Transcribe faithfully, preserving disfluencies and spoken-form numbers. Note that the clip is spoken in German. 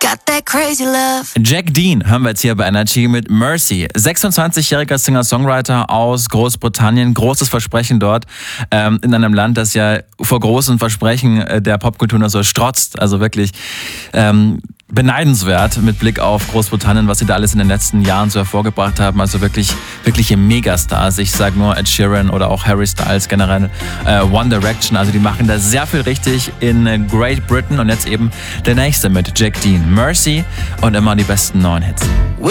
Got that crazy love. Jack Dean hören wir jetzt hier bei Energy mit Mercy. sechsundzwanzigjähriger Singer-Songwriter aus Großbritannien. Großes Versprechen dort ähm, in einem Land, das ja vor großen Versprechen äh, der Popkultur nur so strotzt. Also wirklich ähm, beneidenswert mit Blick auf Großbritannien, was sie da alles in den letzten Jahren so hervorgebracht haben. Also wirklich wirkliche Megastars. Ich sage nur Ed Sheeran oder auch Harry Styles, generell äh, One Direction. Also die machen da sehr viel richtig in äh, Great Britain. Und jetzt eben der nächste mit Jack Dean. Mercy und immer die besten neuen Hits.